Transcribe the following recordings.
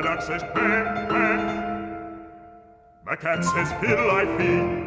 dog says quack, quack. My cat says fiddle-I-fee.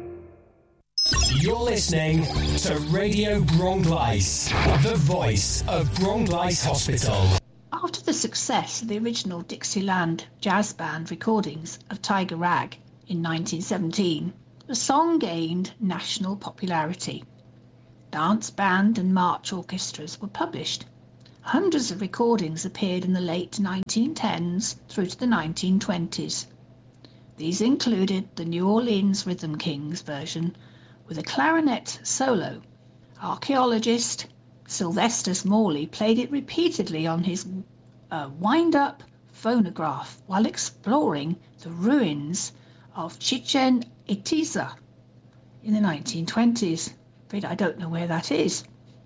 You're listening to Radio Bronglice, the voice of Bronglice Hospital. After the success of the original Dixieland jazz band recordings of Tiger Rag in 1917, the song gained national popularity. Dance band and march orchestras were published. Hundreds of recordings appeared in the late 1910s through to the 1920s. These included the New Orleans Rhythm Kings version with a clarinet solo. Archaeologist Sylvester Morley played it repeatedly on his wind-up phonograph while exploring the ruins of Chichen Itza in the 1920s. But I don't know where that is.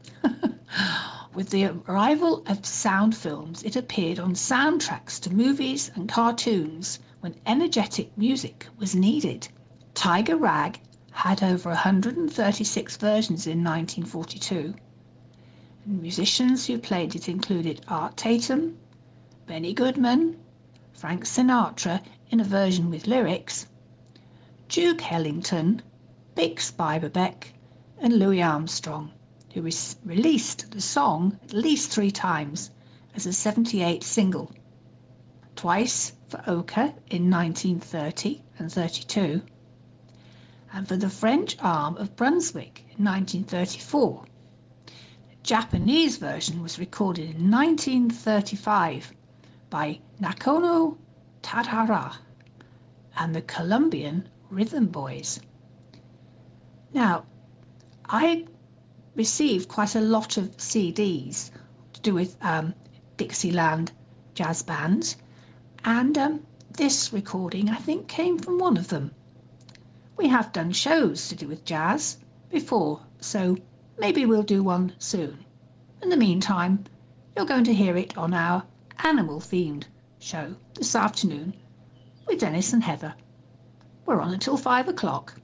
With the arrival of sound films, it appeared on soundtracks to movies and cartoons when energetic music was needed. Tiger Rag had over 136 versions in 1942. And musicians who played it included Art Tatum, Benny Goodman, Frank Sinatra in a version with lyrics, Duke Ellington, Bix Beiderbecke, and Louis Armstrong, who released the song at least 3 times as a 78 single, twice for Oka in 1930 and 32, and for the French arm of Brunswick in 1934. A Japanese version was recorded in 1935 by Nakono Tadahara and the Colombian Rhythm Boys. Now, I received quite a lot of CDs to do with Dixieland jazz bands, and this recording, I think, came from one of them. We have done shows to do with jazz before, so maybe we'll do one soon. In the meantime, you're going to hear it on our animal-themed show this afternoon with Dennis and Heather. We're on until 5 o'clock.